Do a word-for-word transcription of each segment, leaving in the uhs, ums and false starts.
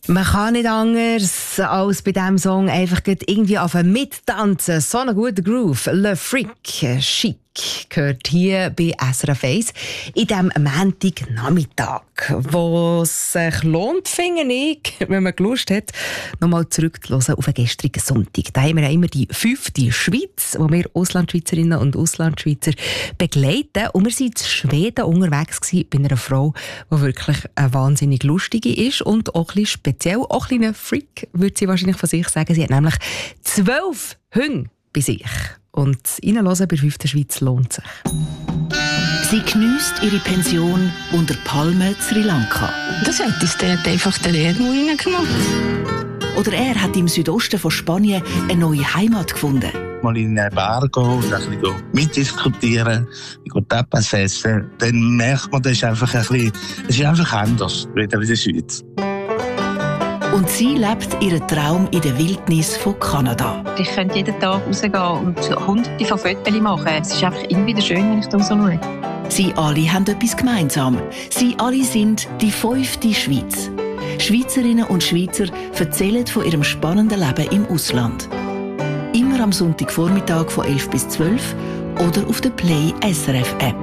Man kann nicht anders als bei diesem Song einfach irgendwie auf ein mittanzen. So ein guter Groove. Le Freak, chic, gehört hier bei S R F eins in diesem Montagnachmittag, wo es sich lohnt, finde ich, wenn man Lust hat, nochmal zurückzuhören auf den gestrigen Sonntag. Da haben wir ja immer die fünfte Schweiz, wo wir Auslandschweizerinnen und Auslandschweizer begleiten. Und wir waren in Schweden unterwegs bei einer Frau, die wirklich eine wahnsinnig lustige ist und auch ein bisschen speziell, auch ein kleiner Freak, würde sie wahrscheinlich von sich sagen. Sie hat nämlich zwölf Hunde bei sich. Und reinhören bei fünften Schweiz lohnt sich. Sie geniesst ihre Pension unter Palmen Sri Lanka. Das hat uns dort einfach der Erdmo reingemacht. Oder er hat im Südosten von Spanien eine neue Heimat gefunden. Mal in einen Bar gehen und ein bisschen mitdiskutieren, Tapas essen, dann merkt man, das ist einfach ein bisschen, es ist einfach anders, wieder in der Schweiz. Und sie lebt ihren Traum in der Wildnis von Kanada. Ich könnte jeden Tag rausgehen und hunderte von Fotos machen. Es ist einfach immer wieder schön, wenn ich da raus schaue. Sie alle haben etwas gemeinsam. Sie alle sind die fünfte Schweiz. Schweizerinnen und Schweizer erzählen von ihrem spannenden Leben im Ausland. Immer am Sonntagvormittag von elf bis zwölf oder auf der Play S R F App.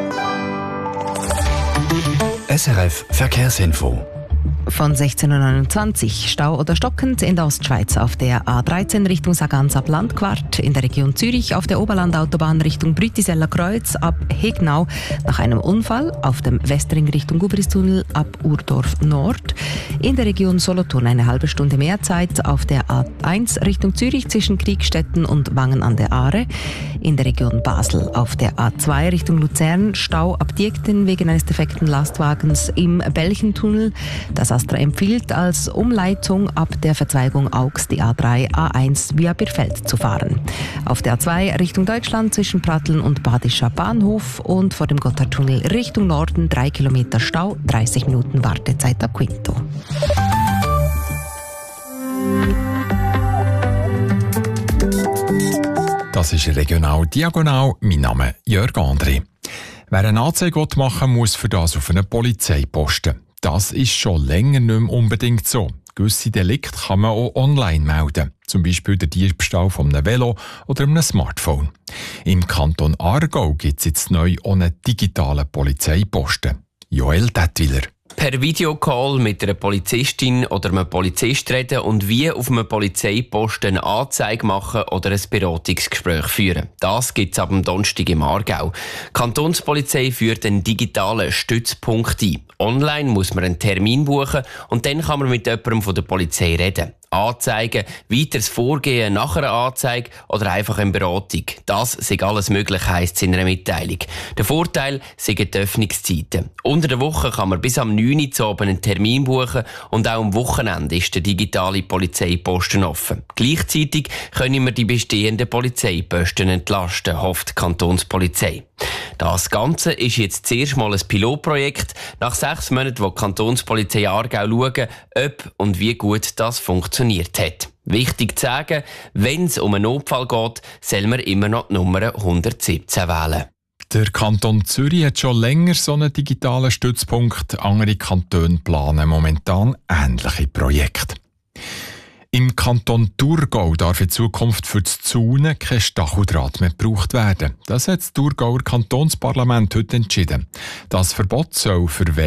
S R F Verkehrsinfo. Von sechzehn Uhr neunundzwanzig Stau oder stockend in der Ostschweiz auf der A dreizehn Richtung Saganz ab Landquart, in der Region Zürich auf der Oberlandautobahn Richtung Brütiseller Kreuz ab Hegnau nach einem Unfall, auf dem Westring Richtung Gubristunnel ab Urdorf Nord, in der Region Solothurn eine halbe Stunde mehr Zeit auf der A eins Richtung Zürich zwischen Kriegstetten und Wangen an der Aare, in der Region Basel auf der A zwei Richtung Luzern Stau ab Diekten wegen eines defekten Lastwagens im Belchentunnel. Das Astra empfiehlt als Umleitung ab der Verzweigung Augs die A drei A eins via Birfeld zu fahren. Auf der A zwei Richtung Deutschland zwischen Pratteln und Badischer Bahnhof und vor dem Gotthardtunnel Richtung Norden drei Kilometer Stau, dreißig Minuten Wartezeit ab Quinto. Das ist Regional Diagonal. Mein Name ist Jörg André. Wer eine Anzeige machen will, muss für das auf einen Polizeiposten. Das ist schon länger nicht mehr unbedingt so. Gewisse Delikte kann man auch online melden. Zum Beispiel der Diebstahl von einem Velo oder einem Smartphone. Im Kanton Aargau gibt es jetzt neu auch einen digitalen Polizeiposten. Joel Dettwiller. Per Videocall mit einer Polizistin oder einem Polizist reden und wie auf einem Polizeiposten eine Anzeige machen oder ein Beratungsgespräch führen. Das gibt es ab dem Donnerstag im Aargau. Die Kantonspolizei führt einen digitalen Stützpunkt ein. Online muss man einen Termin buchen und dann kann man mit jemandem von der Polizei reden. Anzeigen, weiteres Vorgehen nach einer Anzeige oder einfach eine Beratung. Das sei alles möglich, heisst es in einer Mitteilung. Der Vorteil sind die Öffnungszeiten. Unter der Woche kann man bis am neun Uhr zu Abend einen Termin buchen und auch am Wochenende ist der digitale Polizeiposten offen. Gleichzeitig können wir die bestehenden Polizeiposten entlasten, hofft die Kantonspolizei. Das Ganze ist jetzt zuerst mal ein Pilotprojekt. Nach sechs Monaten, wo die Kantonspolizei Aargau schauen, ob und wie gut das funktioniert hat. Wichtig zu sagen, wenn es um einen Notfall geht, soll man immer noch die Nummer hundertsiebzehn wählen. Der Kanton Zürich hat schon länger so einen digitalen Stützpunkt. Andere Kantone planen momentan ähnliche Projekte. Im Kanton Thurgau darf in Zukunft für das Zaunen kein Stacheldraht mehr gebraucht werden. Das hat das Thurgauer Kantonsparlament heute entschieden. Das Verbot soll für